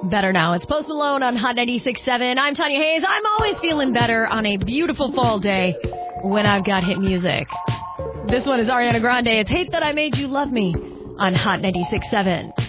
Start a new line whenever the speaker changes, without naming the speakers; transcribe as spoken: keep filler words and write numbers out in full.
better now. It's Post Malone on Hot ninety-six point seven. I'm Tanya Hayes. I'm always feeling better on a beautiful fall day when I've got hit music. This one is Ariana Grande. It's Hate That I Made You Love Me on Hot ninety-six point seven.